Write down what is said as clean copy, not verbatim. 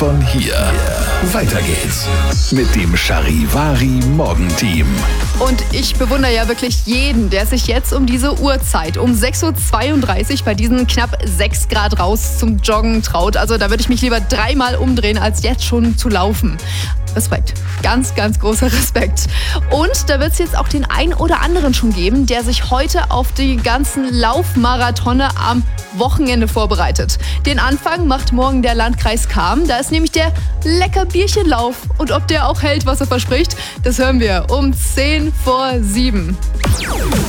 von hier. Weiter geht's mit dem Charivari Morgenteam. Und ich bewundere ja wirklich jeden, der sich jetzt um diese Uhrzeit, um 6.32 Uhr bei diesen knapp 6 Grad raus zum Joggen traut. Also da würde ich mich lieber 3-mal umdrehen, als jetzt schon zu laufen. Respekt. Ganz, ganz großer Respekt. Und da wird es jetzt auch den einen oder anderen schon geben, der sich heute auf die ganzen Laufmarathone am Wochenende vorbereitet. Den Anfang macht morgen der Landkreis Cham. Da ist nämlich der Lecker-Bierchenlauf. Und ob der auch hält, was er verspricht, das hören wir um 6:50.